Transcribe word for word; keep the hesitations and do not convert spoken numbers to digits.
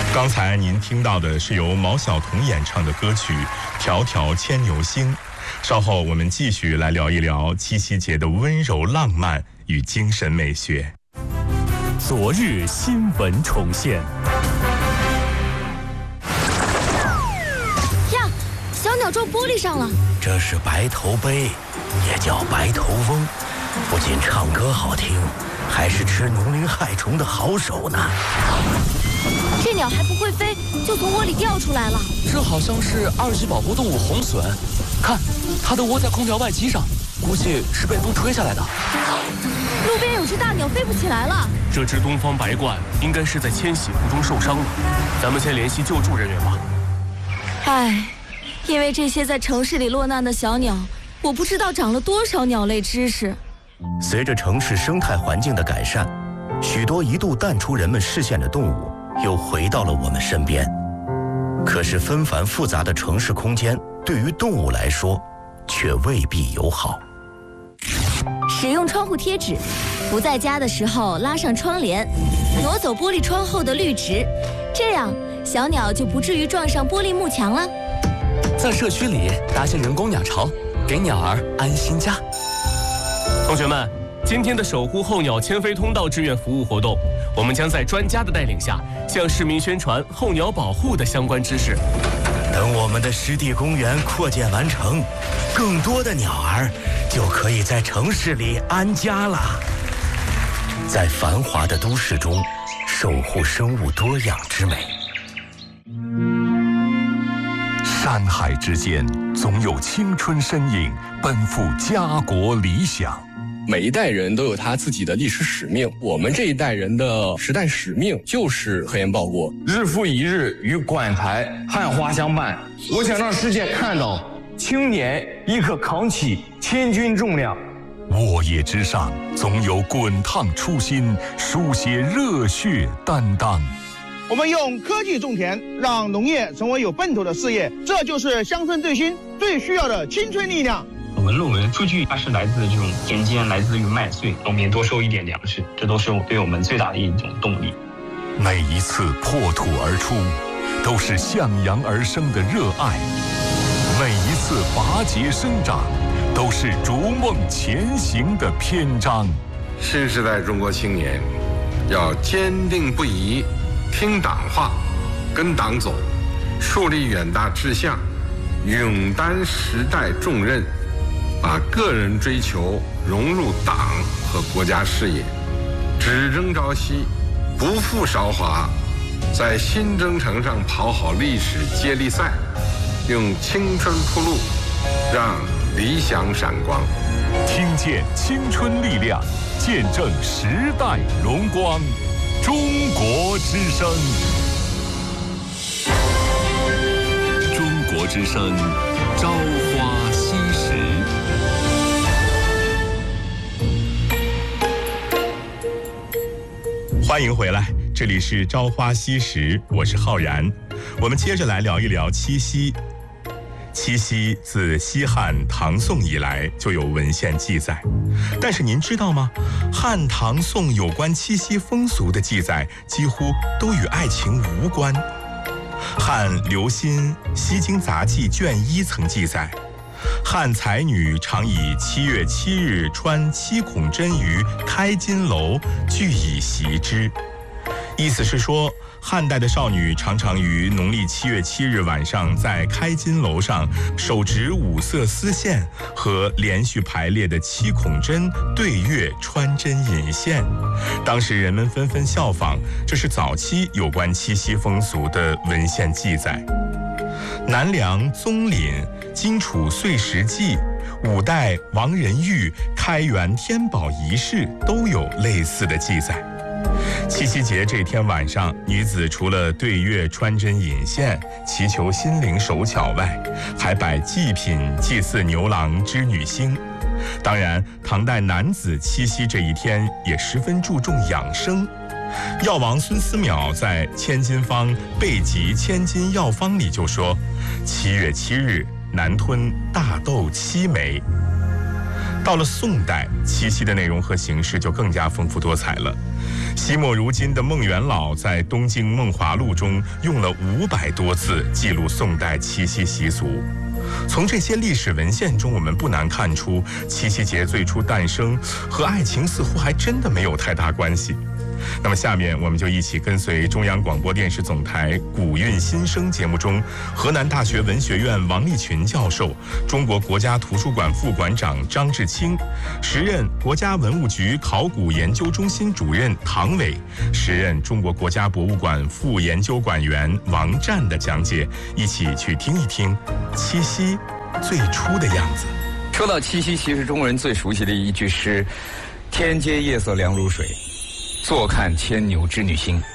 刚才您听到的是由毛晓彤演唱的歌曲《迢迢牵牛星》。稍后我们继续来聊一聊七夕节的温柔浪漫与精神美学。 昨日新闻重现。 呀，小鸟撞玻璃上了。 这是白头杯，也叫白头翁，不仅唱歌好听，还是吃农林害虫的好手呢。 这鸟还不会飞，就从窝里掉出来了。 这好像是二级保护动物红隼，看，它的窝在空调外机上，估计是被风吹下来的。 路边有只大鸟飞不起来了。 这只东方白鹳应该是在迁徙途中受伤了，咱们先联系救助人员吧。 唉，因为这些在城市里落难的小鸟，我不知道长了多少鸟类知识。 随着城市生态环境的改善，许多一度淡出人们视线的动物又回到了我们身边。可是纷繁复杂的城市空间对于动物来说却未必友好。 使用窗户贴纸，不在家的时候拉上窗帘，挪走玻璃窗后的绿植，这样小鸟就不至于撞上玻璃幕墙了。 在社区里搭建人工鸟巢，给鸟儿安心家。同学们，今天的守护候鸟迁飞通道志愿服务活动，我们将在专家的带领下，向市民宣传候鸟保护的相关知识。 等我们的湿地公园扩建完成，更多的鸟儿就可以在城市里安家了。在繁华的都市中，守护生物多样之美。 山海之间，总有青春身影奔赴家国理想。 每一代人都有他自己的历史使命，我们这一代人的时代使命就是核研报国。 日复一日与馆台汉花相伴，我想让世界看到青年亦可扛起千钧重量。 沃野之上，总有滚烫初心，书写热血担当。 我们用科技种田，让农业成为有奔头的事业，这就是乡村振兴最需要的青春力量。 我们论文数据它是来自这种田间，来自于麦穗，农民多收一点粮食，这都是对我们最大的一种动力。 每一次破土而出，都是向阳而生的热爱；每一次拔节生长，都是逐梦前行的篇章。 新时代中国青年要坚定不移听党话，跟党走，树立远大志向，勇担时代重任，把个人追求融入党和国家事业，只争朝夕，不负韶华，在新征程上跑好历史接力赛，用青春铺路，让理想闪光。 听见青春力量，见证时代荣光。中国之声，中国之声，朝花夕拾。 欢迎回来，这里是朝花夕拾，我是浩然。我们接着来聊一聊七夕。七夕自西汉唐宋以来就有文献记载，但是您知道吗？汉唐宋有关七夕风俗的记载几乎都与爱情无关。汉刘歆《西京杂记》卷一曾记载，汉才女常以七月七日穿七孔针于开金楼，俱以习之。意思是说，汉代的少女常常于农历七月七日晚上在开金楼上手执五色丝线和连续排列的七孔针对月穿针引线。当时人们纷纷效仿，这是早期有关七夕风俗的文献记载。南梁宗懔《荆楚岁时记》，五代王仁玉开元天宝仪式都有类似的记载。七夕节这天晚上，女子除了对月穿针引线，祈求心灵手巧外，还摆祭品祭祀牛郎织女星。当然，唐代男子七夕这一天也十分注重养生。药王孙思邈在《千金方备急千金药方》里就说，七月七日男吞大豆七枚。到了宋代，七夕的内容和形式就更加丰富多彩了。 惜墨如金的孟元老在《东晋梦华录》中用了五百多字记录宋代七夕习俗。从这些历史文献中，我们不难看出，七夕节最初诞生和爱情似乎还真的没有太大关系。那么下面我们就一起跟随中央广播电视总台古韵新生节目中河南大学文学院王立群教授、中国国家图书馆副馆长张志清、时任国家文物局考古研究中心主任唐伟、时任中国国家博物馆副研究馆员王湛的讲解，一起去听一听七夕最初的样子。 说到七夕，其实中国人最熟悉的一句诗：天阶夜色凉如水，坐看牵牛织女星。